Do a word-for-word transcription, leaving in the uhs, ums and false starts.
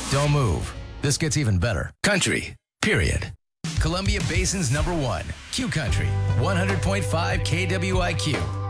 Don't move. This gets even better. Country, period. Columbia Basin's number one, Q Country, one hundred point five K W I Q.